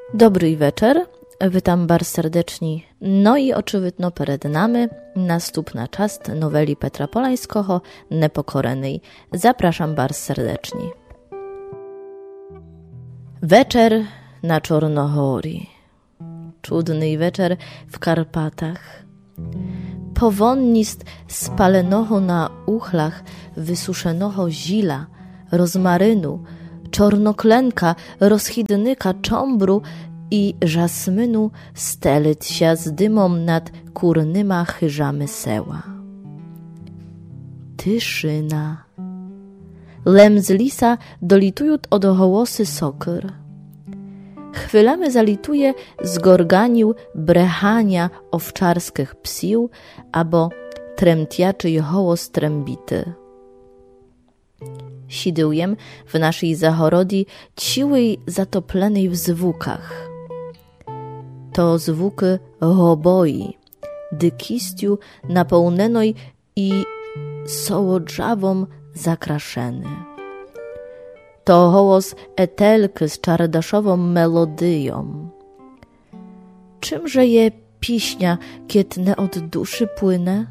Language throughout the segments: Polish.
Добрий вечір, witam bardzo serdecznie. No i oczywiście przed nami następna część noweli Petra Polańskiego Niepokorenej. Zapraszam bardzo serdecznie. Wieczór na Czornohorii. Czudny wieczór w Karpatach. Powonnist spalenego na uchlach wysuszonego zila, rozmarynu, czornoklenka, rozchidnyka czombru i żasmynu stelić się z dymom nad kurnyma chyżamy seła. Tyszyna. Lem z lisa dolitują od hołosy sokr. Chwilami zalituje z gorganił brechania owczarskich psił albo tremtiaczy hołos trębity. Sidyłem w naszej zachorodzi ciłej zatoplenej w zwukach. To zwuki hoboi, dykistiu napełnenoj i sołodrzawą zakraszeny. To hołos etelky z czardaszową melodyją. Czymże je piśnia, kietne od duszy płynę?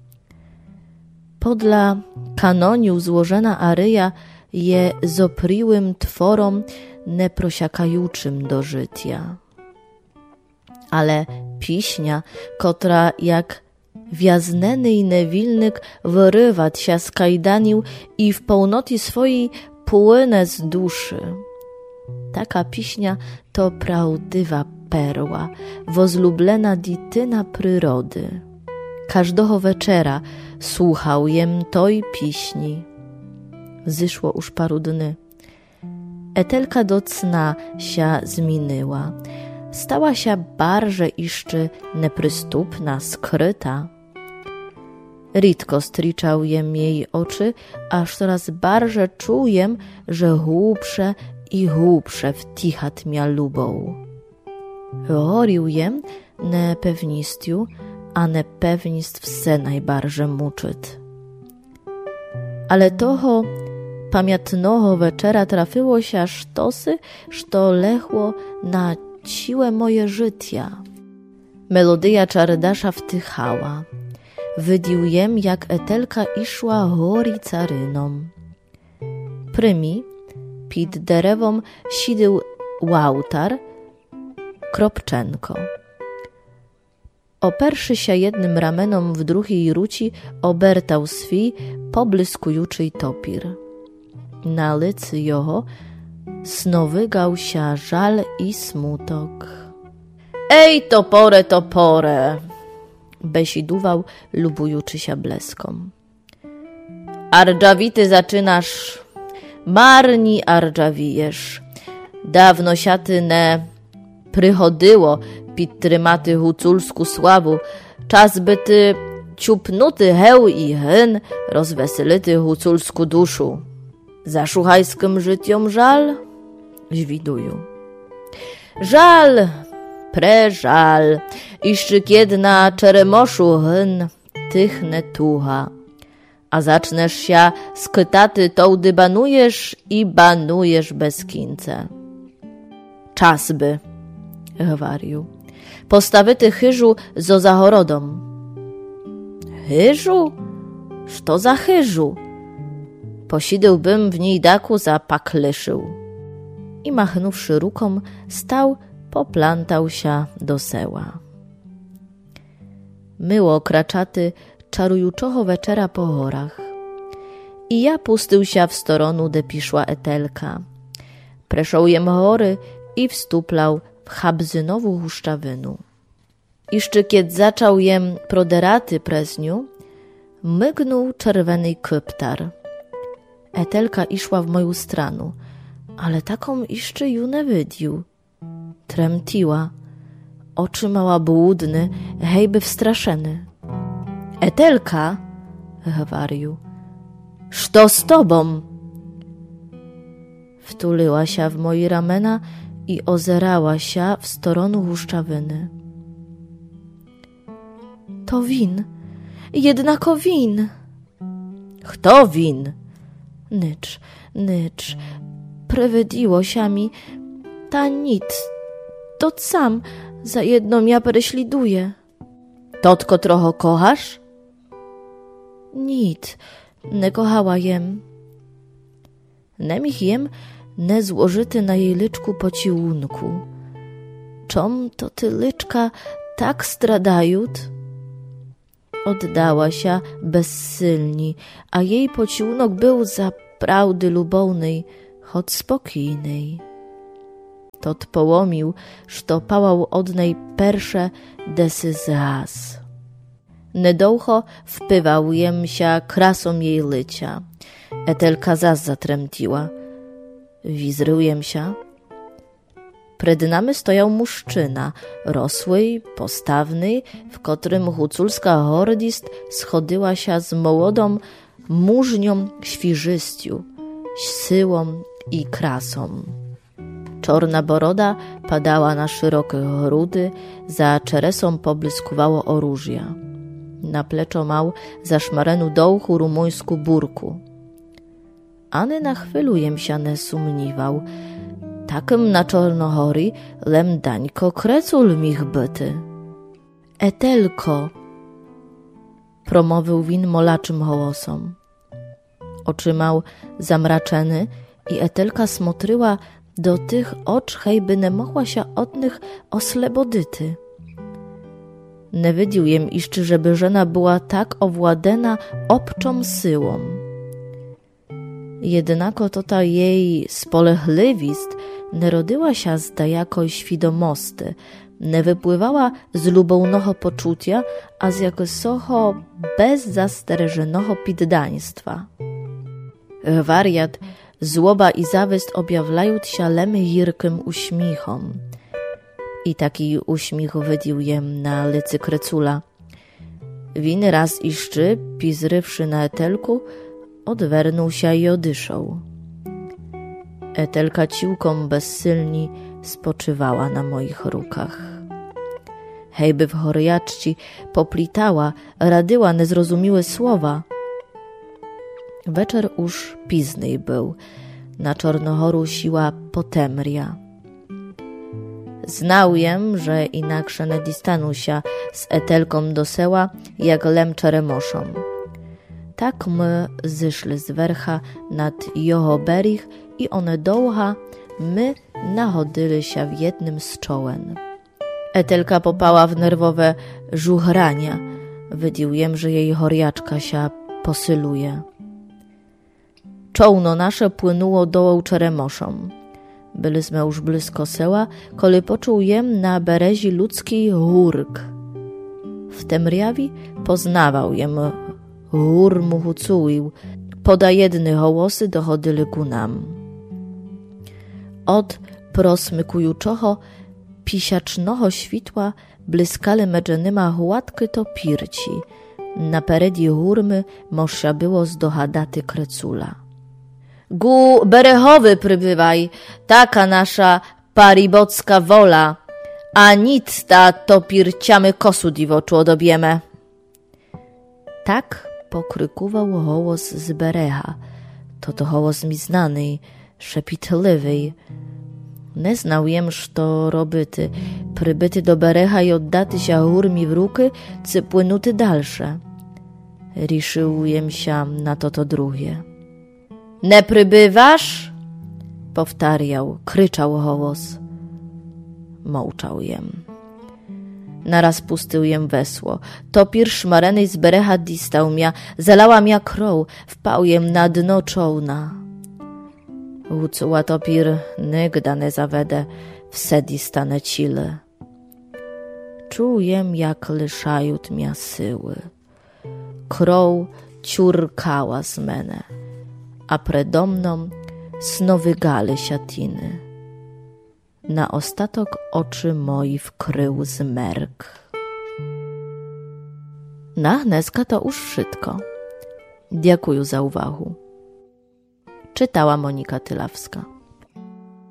Podla kanoniu złożona aryja je zopriłym tworom neprosiakajuczym do życia. Ale piśnia, kotra jak wiazneny i niewilnyk wyrywać się z kajdanił i w pełnoty swojej płynę z duszy. Taka piśnia to prawdywa perła, wozlublena dityna przyrody. Każdego wieczera słuchał jem toj piśni. Zyszło już paru dni. Etelka do cna się zmieniła. Stała się barże iszczy nieprystupna, skryta. Ritko striczał jem jej oczy, aż coraz barże czujem, że głupsze i głupsze wtichat mia lubą. Horił jem nepewnistiu, a nepewnist wse najbarże muczyt. Ale toho pamiętnego wieczera trafiło się sztosy, što lechło na siłę moje życia. Melodyja czardasza wtychała. Wydił jem, jak etelka iszła gori caryną. Prymi, pід derewą sidył łautar, Kropczenko. Operszy się jednym ramenom w drugiej ruci, obertał swi poblyskujuczej topir. Na licy jeho snowygał się żal i smutok. Ej, topore, topore! Besiduwał, lubujuczy się bleskom. Ardżawity zaczynasz, marni ardżawijesz. Dawno siaty ne prychodyło pід trymaty huculsku sławu. Czas by ty ciupnuty heł i hyn rozweselity huculsku duszu. Za szuchajskim życiom żal? Żwiduju. Żal, preżal, iszczy kiedy na czeremoszu hyn tychne tucha. A zaczniesz się skytaty tołdy banujesz i banujesz bez kince. Czas by, gwariu. Postawyty chyżu zo zachorodą. Chyżu? Što za chyżu? Posidyłbym w niej daku za paklyszył. I machnąwszy ruką, stał, poplantał się do seła. Myło kraczaty czarujuczocho wieczera po horach. I ja pustył się w storonu, de piszła etelka. Preszął jem hory i wstuplał w chabzynową huszczawynu. Iszczy kiedy zaczął jem proderaty prezniu, mygnął czerwony kyptar. Etelka iszła w moją stranu, ale taką iszczy ju nie wydził. Tremtiła, oczy mała błudny, hejby wstraszeny. Etelka, gwariu, što z tobą? Wtuliła się w moje ramena i ozerała się w stronę huszczawyny. To win, jednako win. Kto win? Nycz, prywydiło się mi ta nic, tot sam za jedną ja pereśliduję. Totko trochę kochasz? Nic, nie kochała jem. Nemich jem ne złożyty na jej lyczku pociłunku. Czom to ty lyczka tak stradajut? Oddała się bezsylni, a jej pociłunok był zaprawdy lubownej, choć spokojnej. Tot połomił, što pałał od niej persze desy zas. Nedoucho wpywał jem się krasą jej lycia. Etelka zas zatremtiła. Wizryłem się. Przed nami stojał muszczyna, rosły, postawny, w którym huculska hordist schodyła się z młodą, mużnią świżyściu, syłą i krasą. Czarna boroda padała na szerokie grudy, za czeresą poblyskuwało oróżia. Na pleczo mał zaszmarenu dołchu rumuńsku burku. Any na chwilu jem się nie sumniwał. Takim na Czornohori lem dańko krecul mich byty. Etelko, promówił win molaczym hołosom. Oczy mał zamraczeny i Etelka smotryła do tych ocz, hejby nie mogła się od nich oslebodyty. Nie widził jem iszczy, żeby żona była tak owładena obczą syłą. Jednako to ta jej spolechliwist nie rodyła się z dajakoj świdomosty, nie wypływała z lubownego poczucia, a z jakosocho bezzastereżonego piddaństwa. Wariat, złoba i zawist objawlają się lemy jirkim uśmiechom. I taki uśmiech widził jem na licy krecula. Win raz iszczy, pizrywszy na Etelku, odwernął się i odyszał. Etelka ciłką bezsylni spoczywała na moich rukach. Hejby w choriaczci poplitała, radyła niezrozumiłe słowa. Wieczór już piznej był, na Czornohoru siła potemria. Znał jem, że inaksze nie distanu się z Etelką do seła, jak lem czeremoszą. Tak my zyszli z wercha nad jeho berich i one dołha, my nachodyli się w jednym z czołem. Etelka popała w nerwowe żuchrania. Widził jem, że jej choriaczka się posyluje. Czołno nasze płynęło dołą czeremoszą. Byliśmy już blisko seła, koli poczuł jem na berezi ludzki hurk. W temriawi poznawał jem hur mu hucuił, poda jedny hołosy dochodyli ku nam. Od prosmykujuczocho pisiacznoho świtła blyskale medżenyma hładky to pirci. Na peredi hurmy moższa było zdohadaty krecula. Gu berechowy przybywaj, taka nasza paribocka wola, a nic ta to pirciamy kosu diwoczu odobieme. Tak pokrykował hołos z berecha. To hołos mi znany, szepitliwy. Nie znał jem, što robyty, przybyty do berecha i oddaty się hurmi w ruky, cy płynuty dalsze. Riszył jem się na to drugie. Nie przybywasz? Powtarzał, kryczał hołos. Mołczał jem. Naraz pustył jem wesło. Topir szmarenej z berecha distał mia, zalała mia kroł, wpał jem na dno czołna. Łucuła topir, nigda nie zawedę, wsedi stanę cile. Czuł jem, jak lyszajut mia syły. Kroł ciurkała z mene, a predo mną snowy gali siatiny. Na ostatok oczy moi wkrył zmerk. Na dneska to już wszystko. Dziękuję za uwagę. Czytała Monika Tylawska.